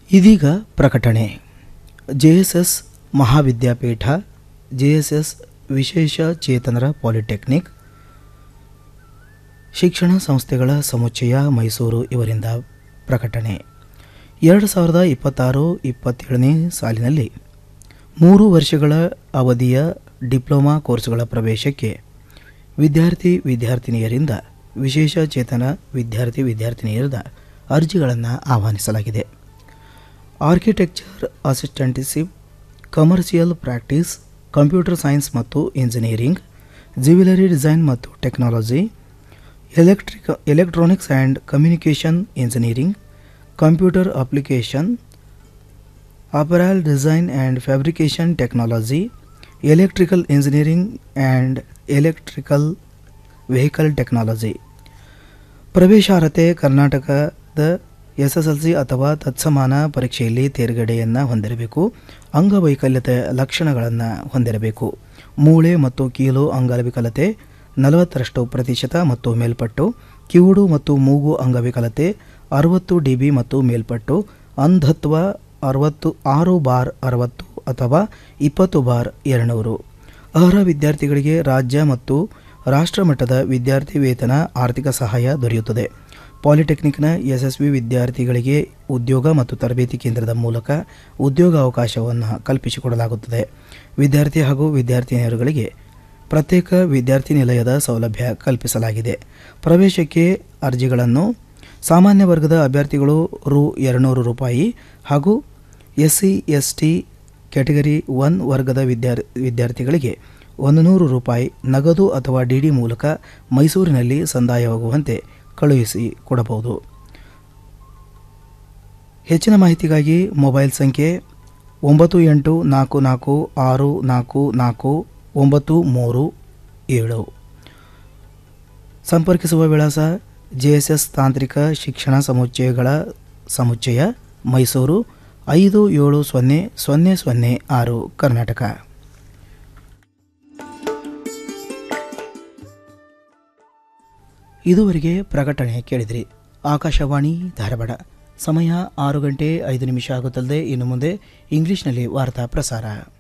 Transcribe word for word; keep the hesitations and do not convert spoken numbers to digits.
ಇದೀಗ ಪ್ರಕಟಣೆ. JSS Mahavidyapeetha, JSS ವಿಶೇಷ ಚೇತನರ ಪಾಲಿಟೆಕ್ನಿಕ್ ಶಿಕ್ಷಣ ಸಂಸ್ಥೆಗಳ ಸಮುಚ್ಚಯ ಮೈಸೂರು ಇವರಿಂದ ಪ್ರಕಟಣೆ. ಎರಡು ಸಾವಿರದ ಇಪ್ಪತ್ತಾರು ಇಪ್ಪತ್ತೇಳನೇ ಸಾಲಿನಲ್ಲಿ ಮೂರು ವರ್ಷಗಳ ಅವಧಿಯ ಡಿಪ್ಲೊಮಾ ಕೋರ್ಸ್ಗಳ ಪ್ರವೇಶಕ್ಕೆ ವಿದ್ಯಾರ್ಥಿ ವಿದ್ಯಾರ್ಥಿನಿಯರಿಂದ ವಿಶೇಷ ಚೇತನ ವಿದ್ಯಾರ್ಥಿ ವಿದ್ಯಾರ್ಥಿನಿಯರಿಂದ ಅರ್ಜಿಗಳನ್ನು ಆಹ್ವಾನಿಸಲಾಗಿದೆ. Architecture assistantship, commercial practice, computer science ಮತ್ತು ಇಂಜಿನಿಯರಿಂಗ್, ಜ್ಯುವೆಲರಿ ಡಿಸೈನ್ ಮತ್ತು technology, electric electronics and communication engineering, computer application, apparel design and fabrication technology, electrical engineering and electrical vehicle technology. ಪ್ರವೇಶಾರ್ಹತೆ ಕರ್ನಾಟಕದ ಎಸ್ ಎಸ್ ಎಲ್ ಸಿ ಅಥವಾ ತತ್ಸಮಾನ ಪರೀಕ್ಷೆಯಲ್ಲಿ ತೇರ್ಗಡೆಯನ್ನು ಹೊಂದಿರಬೇಕು. ಅಂಗವೈಕಲ್ಯತೆ ಲಕ್ಷಣಗಳನ್ನು ಹೊಂದಿರಬೇಕು. ಮೂಳೆ ಮತ್ತು ಕೀಲು ಅಂಗವಿಕಲತೆ ನಲವತ್ತರಷ್ಟು ಪ್ರತಿಶತ ಮತ್ತು ಮೇಲ್ಪಟ್ಟು, ಕಿವುಡು ಮತ್ತು ಮೂಗು ಅಂಗವಿಕಲತೆ ಅರವತ್ತು ಡಿ ಬಿ ಮತ್ತು ಮೇಲ್ಪಟ್ಟು, ಅಂಧತ್ವ ಅರವತ್ತು ಆರು ಬಾರ್ ಅರವತ್ತು ಅಥವಾ ಇಪ್ಪತ್ತು ಬಾರ್ ಎರಡುನೂರು. ಅರ್ಹ ವಿದ್ಯಾರ್ಥಿಗಳಿಗೆ ರಾಜ್ಯ ಮತ್ತು ರಾಷ್ಟ್ರಮಟ್ಟದ ವಿದ್ಯಾರ್ಥಿ ವೇತನ ಆರ್ಥಿಕ ಸಹಾಯ ದೊರೆಯುತ್ತದೆ. ಪಾಲಿಟೆಕ್ನಿಕ್ನ ಯಶಸ್ವಿ ವಿದ್ಯಾರ್ಥಿಗಳಿಗೆ ಉದ್ಯೋಗ ಮತ್ತು ತರಬೇತಿ ಕೇಂದ್ರದ ಮೂಲಕ ಉದ್ಯೋಗಾವಕಾಶವನ್ನು ಕಲ್ಪಿಸಿಕೊಡಲಾಗುತ್ತದೆ. ವಿದ್ಯಾರ್ಥಿ ಹಾಗೂ ವಿದ್ಯಾರ್ಥಿನಿಯರುಗಳಿಗೆ ಪ್ರತ್ಯೇಕ ವಿದ್ಯಾರ್ಥಿ ನಿಲಯದ ಸೌಲಭ್ಯ ಕಲ್ಪಿಸಲಾಗಿದೆ. ಪ್ರವೇಶಕ್ಕೆ ಅರ್ಜಿಗಳನ್ನು ಸಾಮಾನ್ಯ ವರ್ಗದ ಅಭ್ಯರ್ಥಿಗಳು ರು ಎರಡುನೂರು ರೂಪಾಯಿ ಹಾಗೂ S C S T category one ವರ್ಗದ ವಿದ್ಯಾರ್ ವಿದ್ಯಾರ್ಥಿಗಳಿಗೆ ಒಂದು ನೂರು ರೂಪಾಯಿ ನಗದು ಅಥವಾ ಡಿ ಡಿ ಮೂಲಕ ಮೈಸೂರಿನಲ್ಲಿ ಸಂದಾಯವಾಗುವಂತೆ ಕಳುಹಿಸಿ ಕೊಡಬಹುದು. ಹೆಚ್ಚಿನ ಮಾಹಿತಿಗಾಗಿ ಮೊಬೈಲ್ ಸಂಖ್ಯೆ ಒಂಬತ್ತು ಎಂಟು ನಾಲ್ಕು ನಾಲ್ಕು ಆರು ನಾಲ್ಕು ನಾಲ್ಕು ಒಂಬತ್ತು ಮೂರು ಏಳು. ಸಂಪರ್ಕಿಸುವ ವಿಳಾಸ ಜೆಎಸ್ಎಸ್ ತಾಂತ್ರಿಕ ಶಿಕ್ಷಣ ಸಮುಚ್ಚಯಗಳ ಸಮುಚ್ಚಯ ಮೈಸೂರು ಐದು ಏಳು ಸೊನ್ನೆ ಸೊನ್ನೆ ಸೊನ್ನೆ ಆರು ಕರ್ನಾಟಕ. ಇದುವರೆಗೆ ಪ್ರಕಟಣೆ ಕೇಳಿದ್ರಿ. ಆಕಾಶವಾಣಿ ಧಾರವಾಡ. ಸಮಯ ಆರು ಗಂಟೆ ಐದು ನಿಮಿಷ ಆಗುತ್ತಲ್ಲದೆ ಇನ್ನು ಮುಂದೆ ಇಂಗ್ಲಿಷ್ನಲ್ಲಿ ವಾರ್ತಾ ಪ್ರಸಾರ.